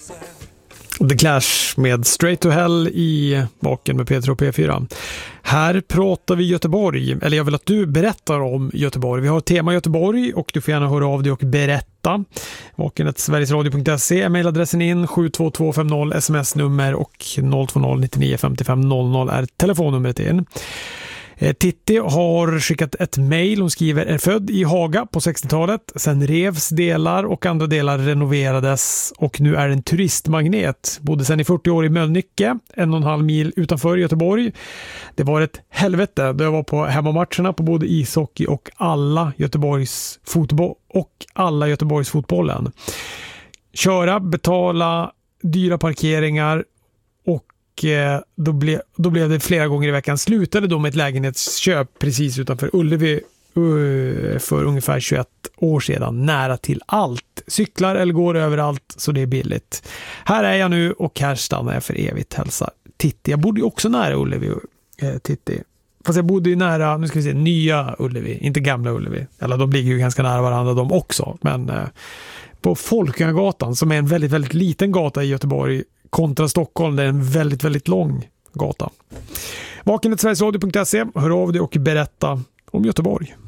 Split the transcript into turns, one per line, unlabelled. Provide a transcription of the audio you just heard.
The Clash med Straight to Hell i Vaken med P3 och P4. Här pratar vi Göteborg, eller jag vill att du berättar om Göteborg. Vi har tema Göteborg och du får gärna höra av dig och berätta. Vaken@sverigesradio.se är mejladressen in, 72250 sms-nummer och 020 99 55 00 är telefonnumret in. Titti har skickat ett mejl. Hon skriver: är född i Haga på 60-talet. Sen revs delar och andra delar renoverades och nu är en turistmagnet. Bodde sen i 40 år i Mölnlycke, 1,5 mil utanför Göteborg. Det var ett helvete då jag var på hemmamatcherna på både ishockey och alla Göteborgs fotbollen. Köra, betala dyra parkeringar och då blev det flera gånger i veckan. Slutade då med ett lägenhetsköp precis utanför Ullevi för ungefär 21 år sedan. Nära till allt. Cyklar eller går överallt så det är billigt. Här är jag nu och här stannar jag för evigt. Hälsa Titti. Jag bodde ju också nära Ullevi, Titti. Fast jag bodde ju nära, nu ska vi se, nya Ullevi, inte gamla Ullevi. Eller de ligger ju ganska nära varandra de också. Men på Folkungagatan som är en väldigt, väldigt liten gata i Göteborg kontra Stockholm, det är en väldigt, väldigt lång gata. Vaken@sverigesradio.se, hör av dig och berätta om Göteborg.